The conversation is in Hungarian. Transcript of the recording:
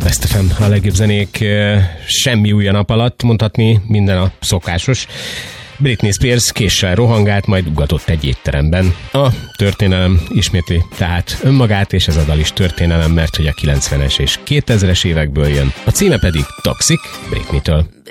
Best FM, a legjobb zenék, semmi új a nap alatt, mondhatni minden a szokásos. Britney Spears késsel rohangált, majd ugatott egy étteremben. A történelem ismétli tehát önmagát, és ez a dal is történelem, mert hogy a 90-es és 2000-es évekből jön. A címe pedig Toxic, Britney-től.